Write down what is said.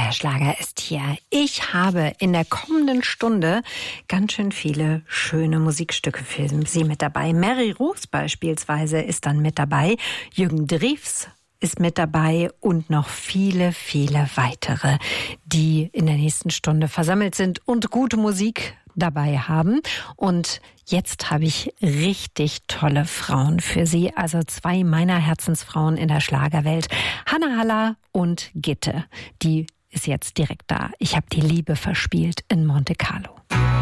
Der Schlager ist hier. Ich habe in der kommenden Stunde ganz schön viele schöne Musikstücke für Sie mit dabei. Mary Roos beispielsweise ist dann mit dabei. Jürgen Drews ist mit dabei und noch viele, viele weitere, die in der nächsten Stunde versammelt sind und gute Musik dabei haben. Und jetzt habe ich richtig tolle Frauen für Sie, also zwei meiner Herzensfrauen in der Schlagerwelt, Hanna Haller und Gitte. Die ist jetzt direkt da. Ich habe die Liebe verspielt in Monte Carlo.